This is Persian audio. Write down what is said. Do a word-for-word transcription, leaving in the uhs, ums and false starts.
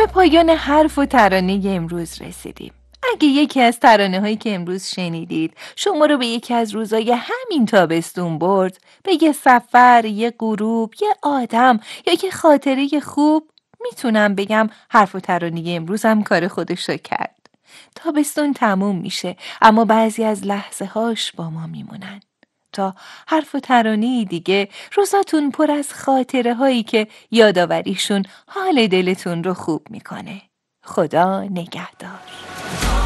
پایان حرف و ترانه امروز رسیدیم. اگه یکی از ترانه هایی که امروز شنیدید شما رو به یکی از روزای همین تابستون برد، به یه سفر، یه غروب، یه آدم یا یه خاطره خوب، میتونم بگم حرف و ترانه امروز هم کار خودش رو کرد. تابستون تموم میشه اما بعضی از لحظه هاش با ما میمونن. تا حرف و ترانه دیگه، روزاتون پر از خاطره هایی که یادآوریشون حال دلتون رو خوب میکنه. خدا نگهدار.